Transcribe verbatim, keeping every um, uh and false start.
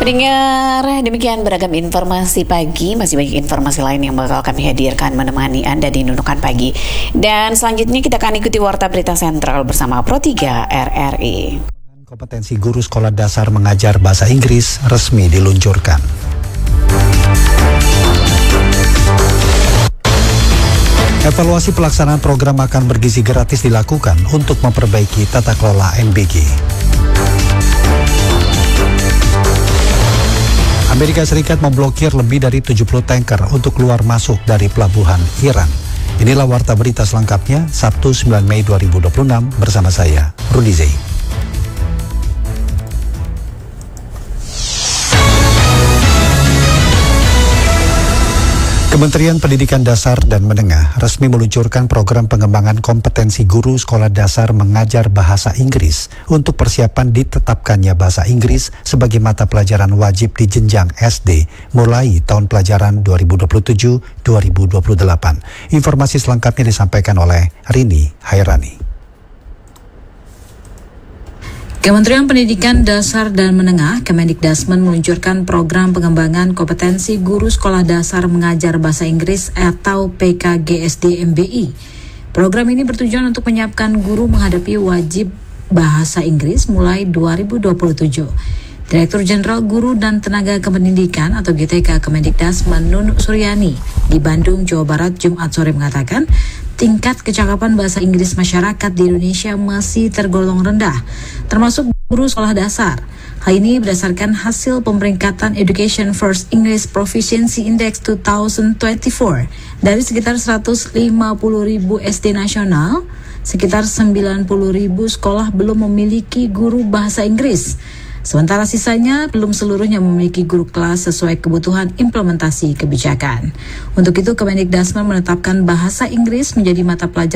Pendengar, demikian beragam informasi pagi. Masih banyak informasi lain yang bakal kami hadirkan menemani Anda di Nunukan Pagi. Dan selanjutnya kita akan ikuti Warta Berita Sentral bersama Pro tiga R R I. Kompetensi guru sekolah dasar mengajar bahasa Inggris resmi diluncurkan. Evaluasi pelaksanaan program makan bergizi gratis dilakukan untuk memperbaiki tata kelola M B G. Amerika Serikat memblokir lebih dari tujuh puluh tanker untuk keluar masuk dari pelabuhan Iran. Inilah warta berita selengkapnya Sabtu sembilan Mei dua ribu dua puluh enam bersama saya, Rudi Zei. Kementerian Pendidikan Dasar dan Menengah resmi meluncurkan program pengembangan kompetensi guru sekolah dasar mengajar bahasa Inggris untuk persiapan ditetapkannya bahasa Inggris sebagai mata pelajaran wajib di jenjang S D mulai tahun pelajaran dua ribu dua puluh tujuh dua ribu dua puluh delapan. Informasi selengkapnya disampaikan oleh Rini Hairani. Kementerian Pendidikan Dasar dan Menengah Kemendikdasmen meluncurkan program pengembangan kompetensi guru sekolah dasar mengajar bahasa Inggris atau P K G S D M B I. Program ini bertujuan untuk menyiapkan guru menghadapi wajib bahasa Inggris mulai dua ribu dua puluh tujuh. Direktur Jenderal Guru dan Tenaga Kependidikan atau G T K Kemendikdasmen Nunuk Suryani di Bandung, Jawa Barat, Jumat sore mengatakan tingkat kecakapan bahasa Inggris masyarakat di Indonesia masih tergolong rendah, termasuk guru sekolah dasar. Hal ini berdasarkan hasil pemeringkatan Education First English Proficiency Index dua ribu dua puluh empat. Dari sekitar seratus lima puluh ribu S D nasional, sekitar sembilan puluh ribu sekolah belum memiliki guru bahasa Inggris. Sementara sisanya belum seluruhnya memiliki guru kelas sesuai kebutuhan implementasi kebijakan. Untuk itu, Kemendikdasmen menetapkan bahasa Inggris menjadi mata pelajaran